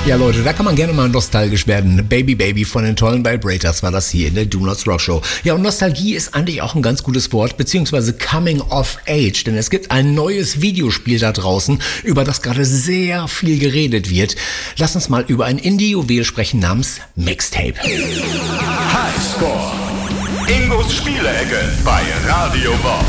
Ja Leute, da kann man gerne mal nostalgisch werden. Baby Baby von den tollen Vibrators war das hier in der Do Not Rock Show. Ja, und Nostalgie ist eigentlich auch ein ganz gutes Wort, beziehungsweise Coming of Age, denn es gibt ein neues Videospiel da draußen, über das gerade sehr viel geredet wird. Lass uns mal über ein Indie-Juwel sprechen namens Mixtape. Highscore. Ingos Spielecke bei Radio Bob.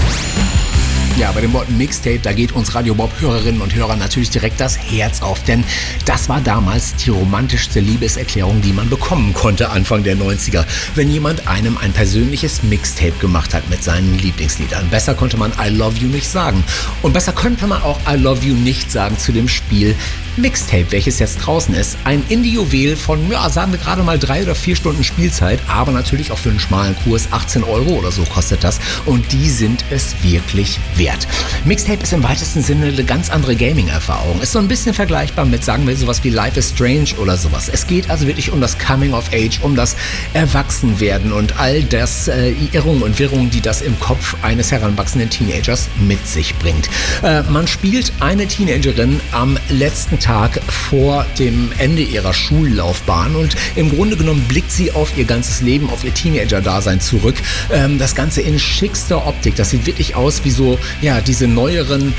Ja, bei dem Wort Mixtape, da geht uns Radio Bob-Hörerinnen und Hörern natürlich direkt das Herz auf, denn das war damals die romantischste Liebeserklärung, die man bekommen konnte Anfang der 90er, wenn jemand einem ein persönliches Mixtape gemacht hat mit seinen Lieblingsliedern. Besser konnte man I Love You nicht sagen und besser könnte man auch I Love You nicht sagen zu dem Spiel Mixtape, welches jetzt draußen ist. Ein Indie-Juwel von, ja, sagen wir gerade mal 3 oder 4 Stunden Spielzeit, aber natürlich auch für einen schmalen Kurs 18 € oder so kostet das und die sind es wirklich wert. Mixtape ist im weitesten Sinne eine ganz andere Gaming-Erfahrung. Ist so ein bisschen vergleichbar mit, sagen wir, sowas wie Life is Strange oder sowas. Es geht also wirklich um das Coming of Age, um das Erwachsenwerden und all das Irrungen und Wirrungen, die das im Kopf eines heranwachsenden Teenagers mit sich bringt. Man spielt eine Teenagerin am letzten Tag vor dem Ende ihrer Schullaufbahn und im Grunde genommen blickt sie auf ihr ganzes Leben, auf ihr Teenager-Dasein zurück. Das Ganze in schickster Optik. Das sieht wirklich aus wie so, ja, diese neueren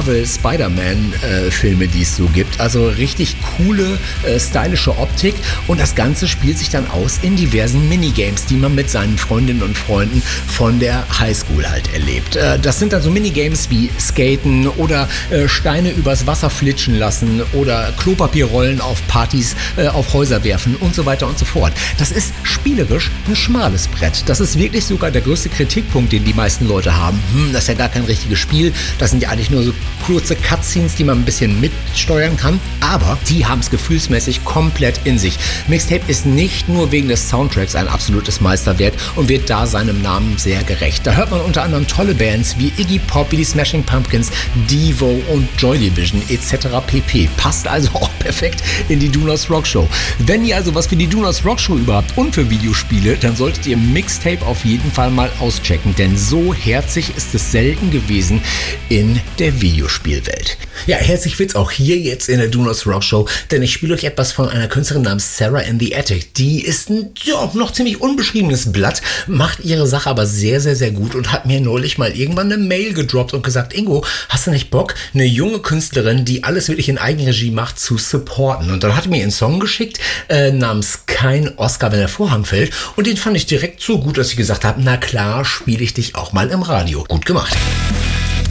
Marvel-Spider-Man-Filme, die es so gibt. Also richtig coole, stylische Optik und das Ganze spielt sich dann aus in diversen Minigames, die man mit seinen Freundinnen und Freunden von der Highschool halt erlebt. Das sind dann so Minigames wie Skaten oder Steine übers Wasser flitschen lassen oder Klopapierrollen auf Partys, auf Häuser werfen und so weiter und so fort. Das ist spielerisch ein schmales Brett. Das ist wirklich sogar der größte Kritikpunkt, den die meisten Leute haben. Das ist ja gar kein richtiges Spiel. Das sind ja eigentlich nur so kurze Cutscenes, die man ein bisschen mitsteuern kann. Aber die haben es gefühlsmäßig komplett in sich. Mixtape ist nicht nur wegen des Soundtracks ein absolutes Meisterwerk und wird da seinem Namen sehr gerecht. Da hört man unter anderem tolle Bands wie Iggy Pop, wie die Smashing Pumpkins, Devo und Joy Division etc. pp. Passt also auch perfekt in die Do Not Rock Show. Wenn ihr also was für die Do Not Rock Show überhaupt und für Videospiele, dann solltet ihr Mixtape auf jeden Fall mal auschecken, denn so herzig ist es selten gewesen in der Videospielwelt. Ja, herzlich wird's auch hier jetzt in der Do Not Rock Show, denn ich spiele euch etwas von einer Künstlerin namens Sarah in the Attic. Die ist ein noch ziemlich unbeschriebenes Blatt, macht ihre Sache aber sehr, sehr, sehr gut und hat mir neulich mal irgendwann eine Mail gedroppt und gesagt, Ingo, hast du nicht Bock, eine junge Künstlerin, die alles wirklich in Eigenregie macht, zu supporten? Und dann hat sie mir einen Song geschickt, namens Kein Oscar, wenn der Vorhang fällt, und den fand ich direkt so gut, dass ich gesagt habe, na klar, spiele ich dich auch mal im Radio. Gut gemacht.